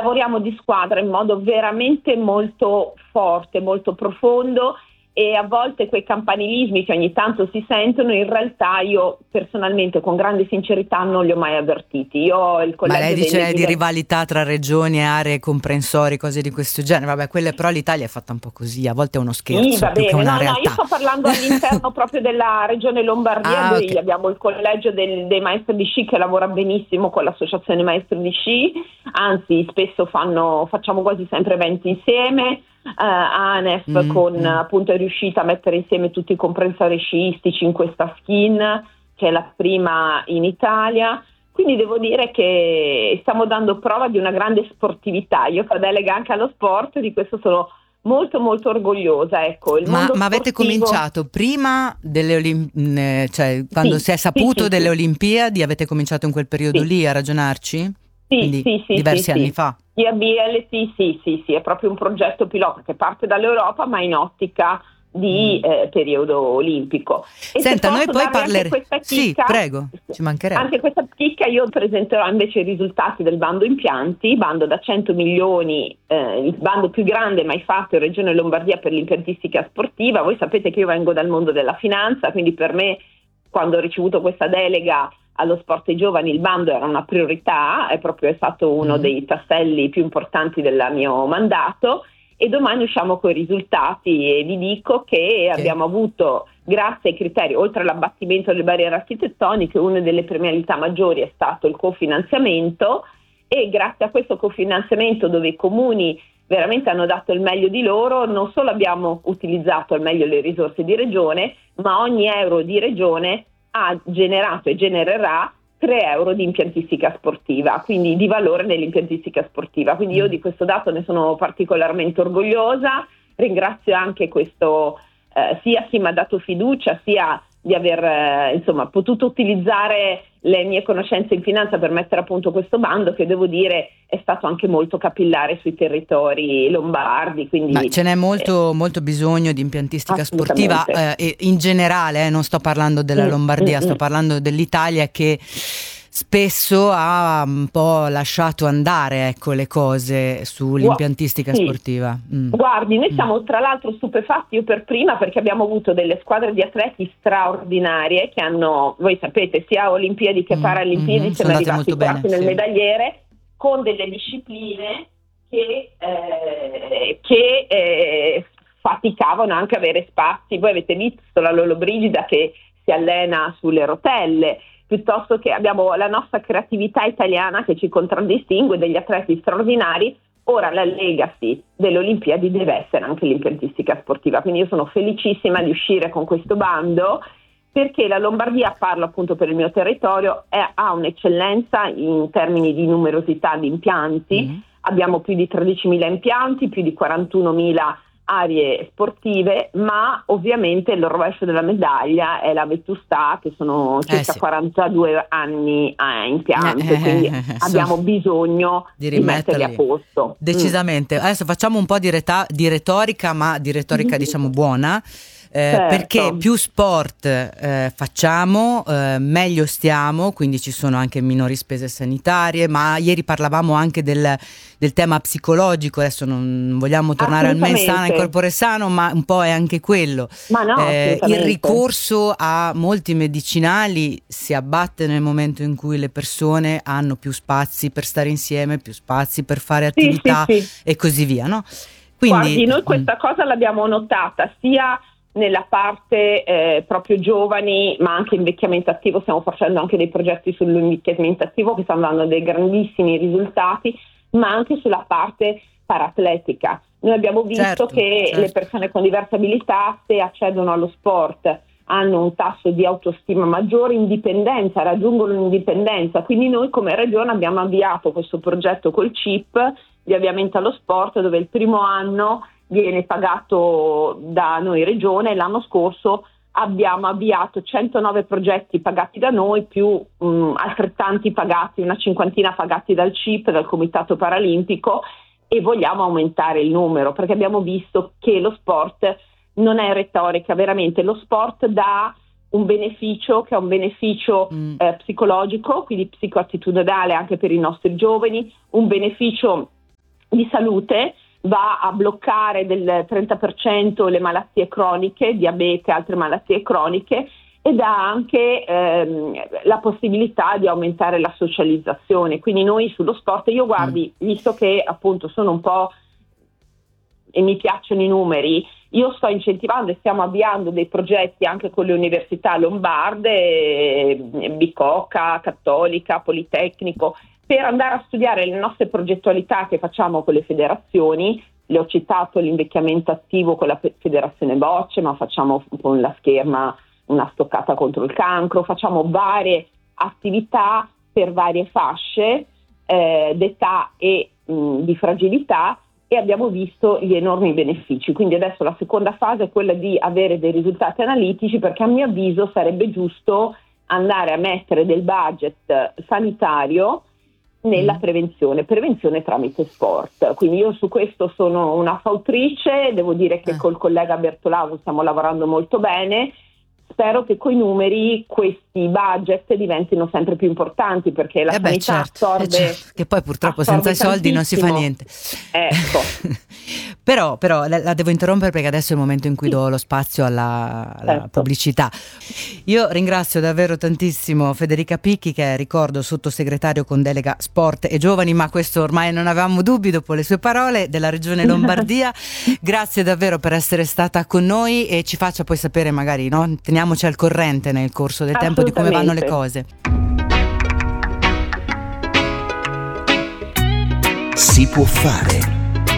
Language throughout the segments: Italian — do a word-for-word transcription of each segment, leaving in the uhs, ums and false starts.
lavoriamo di squadra in modo veramente molto forte, molto profondo, e a volte quei campanilismi che ogni tanto si sentono, in realtà io personalmente con grande sincerità non li ho mai avvertiti. Io ho il collegio. Ma lei dice dei di leader... rivalità tra regioni e aree comprensori, cose di questo genere. Vabbè, quelle però l'Italia è fatta un po' così, a volte è uno scherzo Sì, va più che bene. una No, realtà. no, io sto parlando all'interno proprio della regione Lombardia. Ah, Noi ok. abbiamo il collegio del- dei maestri di sci che lavora benissimo con l'associazione maestri di sci, anzi spesso fanno, facciamo quasi sempre eventi insieme. Uh, ANEF Mm, con mm. appunto è riuscita a mettere insieme tutti i comprensori sciistici in questa skin, che è la prima in Italia. Quindi devo dire che stiamo dando prova di una grande sportività. Io fa delega anche allo sport, di questo sono molto molto orgogliosa. Ecco, il Ma, mondo ma avete sportivo... cominciato prima delle Olimpiadi, cioè quando Sì, si è sì, saputo sì, delle sì, Olimpiadi, avete cominciato in quel periodo sì. lì a ragionarci? Sì, Quindi sì, sì, diversi sì, anni sì. fa. I A B L T, sì, sì, sì, è proprio un progetto pilota che parte dall'Europa ma in ottica di Mm. eh, periodo olimpico. E se Senta, noi posso poi darvi anche parleremo. questa Sì, chicca, prego, ci mancherebbe. anche questa chicca, io presenterò invece i risultati del bando impianti, bando da cento milioni, eh, il bando più grande mai fatto in Regione Lombardia per l'impiantistica sportiva. Voi sapete che io vengo dal mondo della finanza, quindi per me, quando ho ricevuto questa delega allo sport ai giovani, il bando era una priorità, è proprio stato uno Mm. dei tasselli più importanti del mio mandato, e domani usciamo con i risultati e vi dico che Che? abbiamo avuto, grazie ai criteri, oltre all'abbattimento delle barriere architettoniche, una delle premialità maggiori è stato il cofinanziamento, e grazie a questo cofinanziamento, dove i comuni veramente hanno dato il meglio di loro, non solo abbiamo utilizzato al meglio le risorse di regione, ma ogni euro di regione ha generato e genererà tre euro di impiantistica sportiva, quindi di valore nell'impiantistica sportiva. Quindi io di questo dato ne sono particolarmente orgogliosa. Ringrazio anche questo, eh, sia chi mi ha dato fiducia, sia di aver eh, insomma potuto utilizzare le mie conoscenze in finanza per mettere a punto questo bando, che devo dire è stato anche molto capillare sui territori lombardi. Quindi Ma ce n'è eh, molto, molto bisogno di impiantistica sportiva assolutamente. eh, e in generale, eh, non sto parlando della Mm, Lombardia, mm, sto mm. parlando dell'Italia, che spesso ha un po' lasciato andare, ecco, le cose Gua- sull'impiantistica sì. sportiva. Mm. Guardi, noi Mm. siamo tra l'altro stupefatti, io per prima, perché abbiamo avuto delle squadre di atleti straordinarie che hanno, voi sapete, sia Olimpiadi che Mm, Paralimpiadi, mhm, siamo sono andate arrivati molto bene, quarti nel sì. medagliere, con delle discipline che, eh, che eh, faticavano anche a avere spazi. Voi avete visto la Lollobrigida che si allena sulle rotelle, piuttosto che abbiamo la nostra creatività italiana che ci contraddistingue, degli atleti straordinari. Ora la legacy delle Olimpiadi deve essere anche l'impiantistica sportiva, quindi io sono felicissima di uscire con questo bando, perché la Lombardia, parlo appunto per il mio territorio, è, ha un'eccellenza in termini di numerosità di impianti. Mm. Abbiamo più di tredicimila impianti, più di quarantunomila aree sportive, ma ovviamente il rovescio della medaglia è la Vetustà, che sono Eh circa sì. quarantadue anni a impianto, Eh, quindi eh, eh, abbiamo so- bisogno di di metterli a rimetterli posto. decisamente. Adesso facciamo un po' di, reta- di retorica, ma di retorica Mm. diciamo buona. Eh, perché Certo. più sport eh, facciamo, eh, meglio stiamo, quindi ci sono anche minori spese sanitarie, ma ieri parlavamo anche del, del tema psicologico. Adesso non vogliamo tornare al mens sana e Assolutamente. corpore sano, ma un po' è anche quello. Ma no, Eh, il assolutamente. ricorso a molti medicinali si abbatte nel momento in cui le persone hanno più spazi per stare insieme, più spazi per fare Sì, sì, attività sì. e così via, no? Quindi, Guardi, noi mm, questa cosa l'abbiamo notata sia nella parte eh, proprio giovani, ma anche invecchiamento attivo. Stiamo facendo anche dei progetti sull'invecchiamento attivo che stanno dando dei grandissimi risultati, ma anche sulla parte paratletica. Noi abbiamo visto certo, che certo. le persone con diverse abilità, se accedono allo sport, hanno un tasso di autostima maggiore, indipendenza, raggiungono l'indipendenza. Quindi noi come Regione abbiamo avviato questo progetto col C I P di avviamento allo sport, dove il primo anno viene pagato da noi Regione. L'anno scorso abbiamo avviato centonove progetti pagati da noi, più mh, altrettanti pagati, una cinquantina pagati dal C I P, dal Comitato Paralimpico, e vogliamo aumentare il numero, perché abbiamo visto che lo sport non è retorica, veramente lo sport dà un beneficio che è un beneficio Mm. eh, psicologico, quindi psicoattitudinale anche per i nostri giovani, un beneficio di salute, va a bloccare del trenta per cento le malattie croniche, diabete e altre malattie croniche, ed ha anche ehm, la possibilità di aumentare la socializzazione. Quindi noi sullo sport, io guardi, visto che appunto sono un po' e mi piacciono i numeri, io sto incentivando e stiamo avviando dei progetti anche con le università lombarde, Bicocca, Cattolica, Politecnico, per andare a studiare le nostre progettualità che facciamo con le federazioni. Le ho citato l'invecchiamento attivo con la federazione Bocce, ma facciamo con la scherma una stoccata contro il cancro, facciamo varie attività per varie fasce eh, d'età e mh, di fragilità, e abbiamo visto gli enormi benefici. Quindi adesso la seconda fase è quella di avere dei risultati analitici, perché a mio avviso sarebbe giusto andare a mettere del budget sanitario nella mm. prevenzione, prevenzione tramite sport. Quindi io su questo sono una fautrice, devo dire che eh. col collega Bertolavo stiamo lavorando molto bene. Spero che coi numeri questi budget diventino sempre più importanti, perché la eh beh, sanità certo, assorbe, eh certo, che poi purtroppo senza i soldi non si fa niente. Ecco. però, però la, la devo interrompere perché adesso è il momento in cui sì. do lo spazio alla, alla certo. pubblicità. Io ringrazio davvero tantissimo Federica Picchi, che è, ricordo, sottosegretario con delega sport e giovani, ma questo ormai non avevamo dubbi dopo le sue parole, della Regione Lombardia. Grazie davvero per essere stata con noi, e ci faccia poi sapere, magari, no? Teniamoci al corrente nel corso del tempo di come vanno le cose. Si può fare.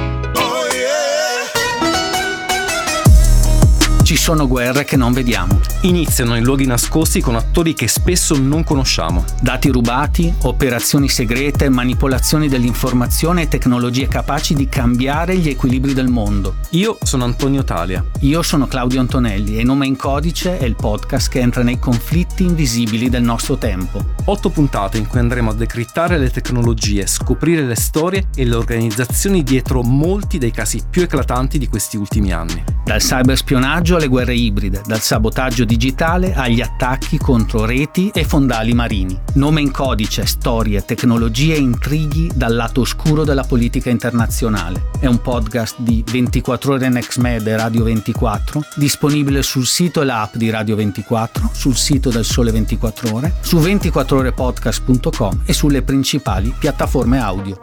Ci sono guerre che non vediamo. Iniziano in luoghi nascosti con attori che spesso non conosciamo. Dati rubati, operazioni segrete, manipolazioni dell'informazione e tecnologie capaci di cambiare gli equilibri del mondo. Io sono Antonio Talia. Io sono Claudio Antonelli e Nome in Codice è il podcast che entra nei conflitti invisibili del nostro tempo. Otto puntate in cui andremo a decrittare le tecnologie, scoprire le storie e le organizzazioni dietro molti dei casi più eclatanti di questi ultimi anni. Dal cyberspionaggio alle guerre ibride, dal sabotaggio digitale agli attacchi contro reti e fondali marini. Nome in Codice, storie, tecnologie e intrighi dal lato oscuro della politica internazionale. È un podcast di ventiquattro ore Next Med e Radio ventiquattro, disponibile sul sito e l'app di Radio ventiquattro, sul sito del Sole ventiquattro Ore, su ventiquattro ore podcast punto com e sulle principali piattaforme audio.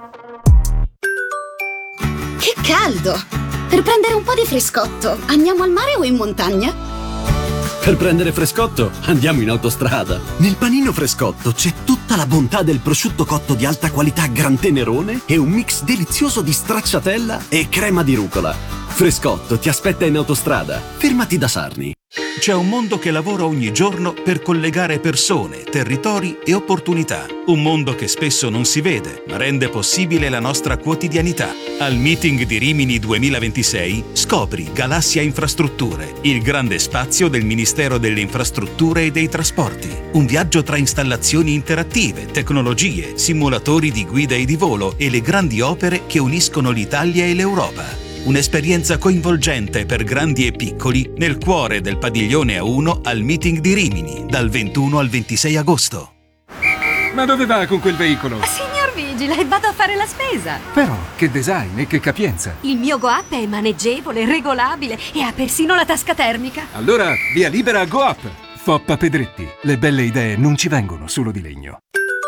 Che caldo! Per prendere un po' di frescotto, andiamo al mare o in montagna? Per prendere frescotto, andiamo in autostrada. Nel panino Frescotto c'è tutta la bontà del prosciutto cotto di alta qualità Gran Tenerone e un mix delizioso di stracciatella e crema di rucola. Frescotto ti aspetta in autostrada. Fermati da Sarni. C'è un mondo che lavora ogni giorno per collegare persone, territori e opportunità. Un mondo che spesso non si vede, ma rende possibile la nostra quotidianità. Al Meeting di Rimini duemilaventisei scopri Galassia Infrastrutture, il grande spazio del Ministero delle Infrastrutture e dei Trasporti. Un viaggio tra installazioni interattive, tecnologie, simulatori di guida e di volo e le grandi opere che uniscono l'Italia e l'Europa. Un'esperienza coinvolgente per grandi e piccoli nel cuore del padiglione A uno al Meeting di Rimini, dal ventuno al ventisei agosto. Ma dove va con quel veicolo? Signor Vigile, vado a fare la spesa. Però, che design e che capienza. Il mio GoUp è maneggevole, regolabile e ha persino la tasca termica. Allora, via libera a GoUp. Foppa Pedretti. Le belle idee non ci vengono solo di legno.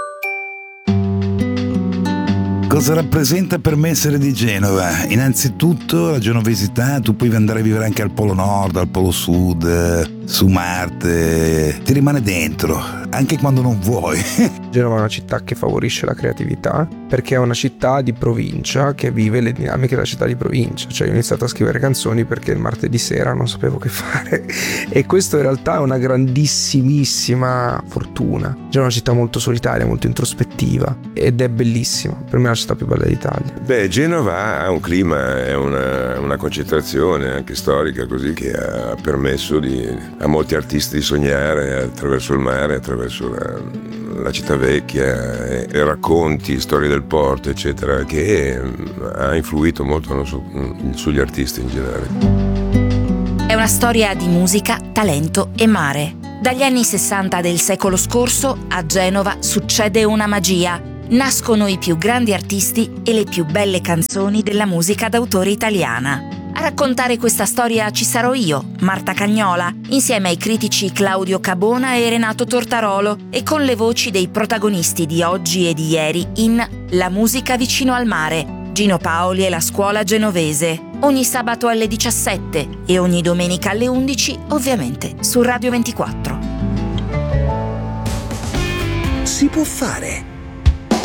Cosa rappresenta per me essere di Genova? Innanzitutto la genovesità, tu puoi andare a vivere anche al Polo Nord, al Polo Sud, su Marte, ti rimane dentro, anche quando non vuoi. Genova è una città che favorisce la creatività, perché è una città di provincia che vive le dinamiche della città di provincia. Cioè, ho iniziato a scrivere canzoni perché il martedì sera non sapevo che fare, e questo in realtà è una grandissimissima fortuna. Genova è una città molto solitaria, molto introspettiva, ed è bellissima. Per me è la città più bella d'Italia. Beh, Genova ha un clima, è una, una concentrazione anche storica, così, che ha permesso di, a molti artisti di sognare attraverso il mare, attraverso la, la città vecchia, e, e racconti, storie del porto, eccetera, che ha influito molto no, su, sugli artisti in generale. È una storia di musica, talento e mare. Dagli anni sessanta del secolo scorso a Genova succede una magia. nascono i più grandi artisti e le più belle canzoni della musica d'autore italiana. A raccontare questa storia ci sarò io, Marta Cagnola, insieme ai critici Claudio Cabona e Renato Tortarolo e con le voci dei protagonisti di oggi e di ieri in La musica vicino al mare, Gino Paoli e la scuola genovese, ogni sabato alle diciassette e ogni domenica alle undici, ovviamente su Radio ventiquattro. Si può fare.